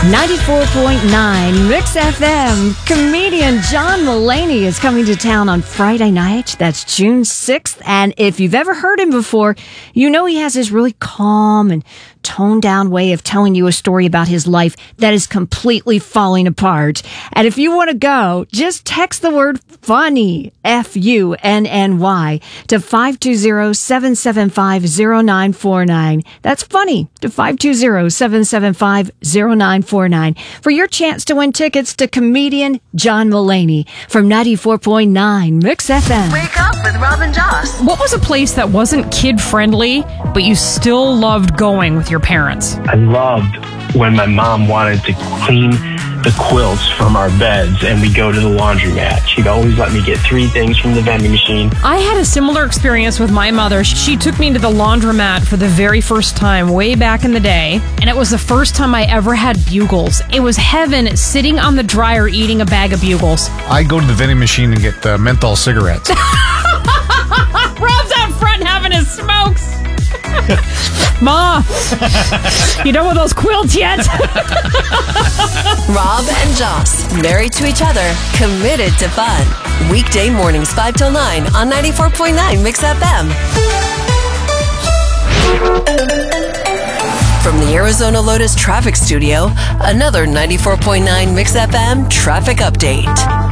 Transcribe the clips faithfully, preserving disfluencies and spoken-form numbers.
ninety-four point nine Mix F M. Comedian John Mulaney is coming to town on Friday night. That's June sixth. And if you've ever heard him before, you know he has this really calm and toned down way of telling you a story about his life that is completely falling apart. And if you want to go, just text the word funny, F U N N Y, to five two zero, seven seven five, zero nine four nine. That's funny to five two zero, seven seven five, zero nine four nine for your chance to win tickets to comedian John Mulaney from ninety-four point nine Mix F M. Wake up with Rob and Joss. What was a place that wasn't kid-friendly, but you still loved going with your parents? I loved when my mom wanted to clean the quilts from our beds and we go to the laundromat. She'd always let me get three things from the vending machine. I had a similar experience with my mother. She took me to the laundromat for the very first time way back in the day, and it was the first time I ever had bugles. It was heaven sitting on the dryer eating a bag of bugles. I'd go to the vending machine and get uh, menthol cigarettes. Rob's out front having his smokes. Ma, you done with those quilts yet? Rob and Joss, married to each other, committed to fun. Weekday mornings five till nine on ninety-four point nine Mix F M. From the Arizona Lotus Traffic Studio, another ninety-four point nine Mix F M traffic update.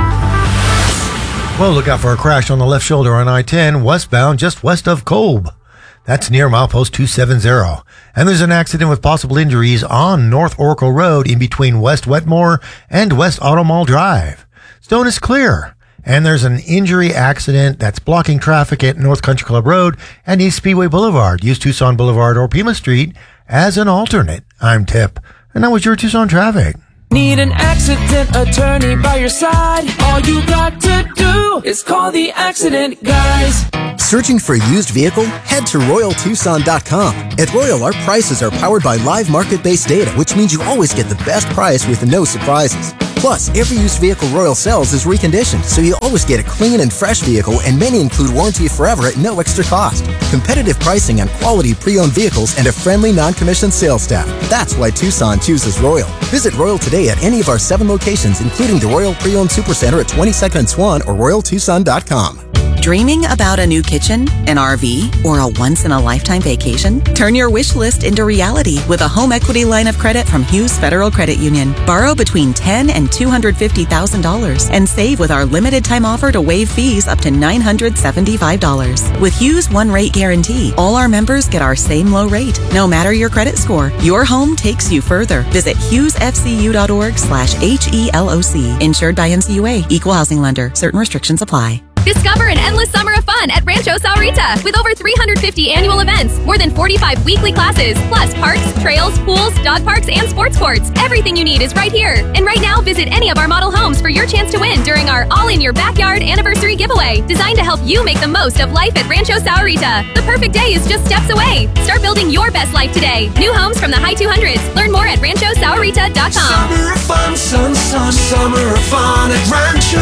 Well, look out for a crash on the left shoulder on I ten, westbound, just west of Kolb. That's near milepost two seventy. And there's an accident with possible injuries on North Oracle Road in between West Wetmore and West Auto Mall Drive. Stone is clear. And there's an injury accident that's blocking traffic at North Country Club Road and East Speedway Boulevard. Use Tucson Boulevard or Pima Street as an alternate. I'm Tip. And that was your Tucson traffic. Need an accident attorney by your side? All you got to do is call the accident guys. Searching for a used vehicle? Head to Royal Tucson dot com. At Royal, our prices are powered by live market-based data, which means you always get the best price with no surprises. Plus, every used vehicle Royal sells is reconditioned, so you always get a clean and fresh vehicle, and many include warranty forever at no extra cost. Competitive pricing on quality pre-owned vehicles and a friendly non-commissioned sales staff. That's why Tucson chooses Royal. Visit Royal today at any of our seven locations, including the Royal Pre-Owned Supercenter at twenty-second and Swan or Royal Tucson dot com. Dreaming about a new kitchen, an R V, or a once-in-a-lifetime vacation? Turn your wish list into reality with a home equity line of credit from Hughes Federal Credit Union. Borrow between ten thousand dollars and two hundred fifty thousand dollars and save with our limited-time offer to waive fees up to nine hundred seventy-five dollars. With Hughes One Rate Guarantee, all our members get our same low rate, no matter your credit score. Your home takes you further. Visit hughes f c u dot org slash H E L O C. Insured by N C U A. Equal housing lender. Certain restrictions apply. Discover an endless summer of fun at Rancho Saurita with over three hundred fifty annual events, more than forty-five weekly classes, plus parks, trails, pools, dog parks, and sports courts. Everything you need is right here. And right now, visit any of our model homes for your chance to win during our All in Your Backyard anniversary giveaway, designed to help you make the most of life at Rancho Saurita. The perfect day is just steps away. Start building your best life today. New homes from the high two hundreds. Learn more at rancho saurita dot com. Summer of fun, sun, sun, summer of fun at Rancho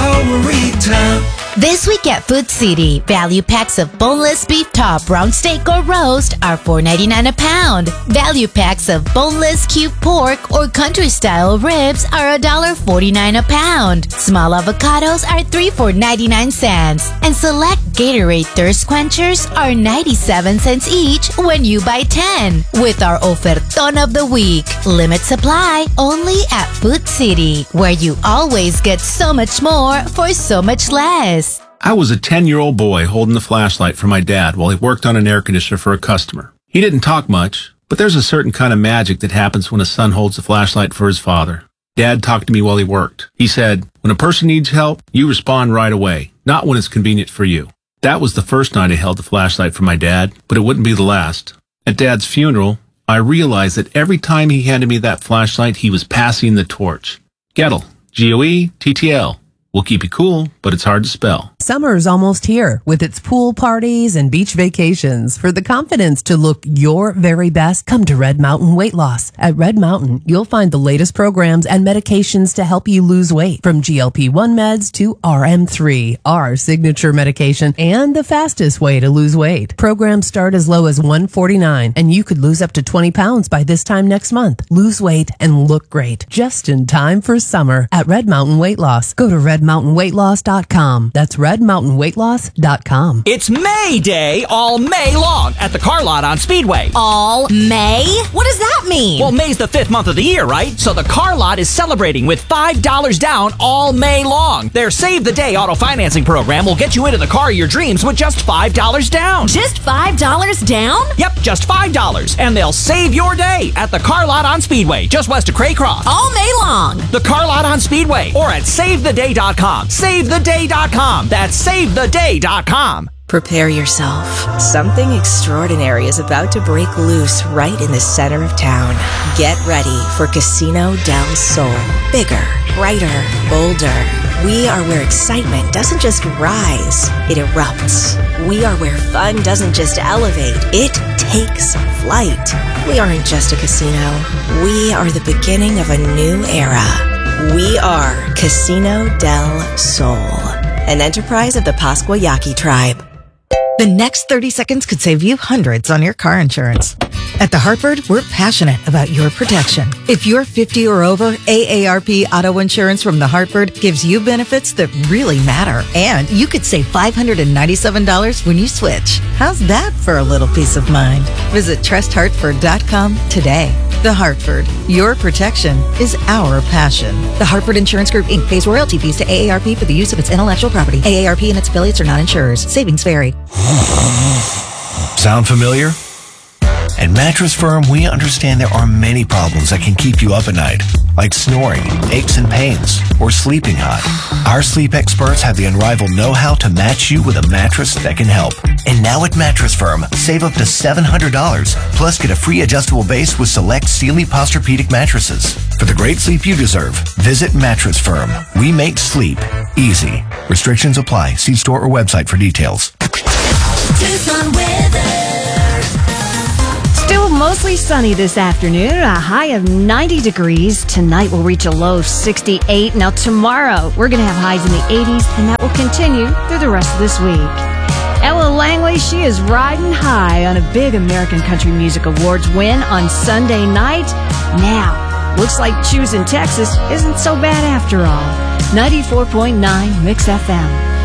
Saurita. This week at Food City, value packs of boneless beef top, round steak, or roast are four ninety-nine a pound. Value packs of boneless cube pork or country-style ribs are one forty-nine a pound. Small avocados are three for ninety-nine cents. And select Gatorade thirst quenchers are ninety-seven cents each when you buy ten. With our ofertón of the week, limit supply only at Food City, where you always get so much more for so much less. I was a ten-year-old boy holding the flashlight for my dad while he worked on an air conditioner for a customer. He didn't talk much, but there's a certain kind of magic that happens when a son holds the flashlight for his father. Dad talked to me while he worked. He said, when a person needs help, you respond right away, not when it's convenient for you. That was the first night I held the flashlight for my dad, but it wouldn't be the last. At Dad's funeral, I realized that every time he handed me that flashlight, he was passing the torch. Gettle, G O E, T T L. We'll keep you cool, but it's hard to spell. Summer's almost here with its pool parties and beach vacations. For the confidence to look your very best, come to Red Mountain Weight Loss. At Red Mountain, you'll find the latest programs and medications to help you lose weight, from G L P one meds to R M three, our signature medication, and the fastest way to lose weight. Programs start as low as one hundred forty-nine dollars, and you could lose up to twenty pounds by this time next month. Lose weight and look great, just in time for summer at Red Mountain Weight Loss. Go to red mountain weight loss dot com. That's red mountain weight loss dot com. It's May Day all May long at the car lot on Speedway. All May? What does that mean? Well, May's the fifth month of the year, right? So the car lot is celebrating with five dollars down all May long. Their Save the Day auto financing program will get you into the car of your dreams with just five dollars down. Just five dollars down? Yep, just five dollars. And they'll save your day at the car lot on Speedway, just west of Craycroft. All May long. The car lot on Speedway or at save the day dot com. save the day dot com. That's save the day dot com. Prepare yourself. Something extraordinary is about to break loose right in the center of town. Get ready for Casino del Sol. Bigger, brighter, bolder. We are where excitement doesn't just rise, it erupts. We are where fun doesn't just elevate, it takes flight. We aren't just a casino. We are the beginning of a new era. We are Casino del Sol, an enterprise of the Pascua Yaqui tribe. The next thirty seconds could save you hundreds on your car insurance. At The Hartford, we're passionate about your protection. If you're fifty or over, A A R P Auto Insurance from The Hartford gives you benefits that really matter. And you could save five hundred ninety-seven dollars when you switch. How's that for a little peace of mind? Visit trust hartford dot com today. The Hartford, your protection is our passion. The Hartford Insurance Group, Incorporated pays royalty fees to A A R P for the use of its intellectual property. A A R P and its affiliates are not insurers. Savings vary. Sound familiar? At Mattress Firm, we understand there are many problems that can keep you up at night, like snoring, aches and pains, or sleeping hot. Our sleep experts have the unrivaled know-how to match you with a mattress that can help. And now at Mattress Firm, save up to seven hundred dollars, plus get a free adjustable base with select Sealy Posturepedic mattresses. For the great sleep you deserve, visit Mattress Firm. We make sleep easy. Restrictions apply. See store or website for details. Tucson weather. Still mostly sunny this afternoon, a high of ninety degrees. Tonight we'll reach a low of sixty-eight. Now tomorrow we're going to have highs in the eighties, and that will continue through the rest of this week. Ella Langley, she is riding high on a big American Country Music Awards win on Sunday night. Now, looks like choosing Texas isn't so bad after all. ninety-four point nine Mix F M.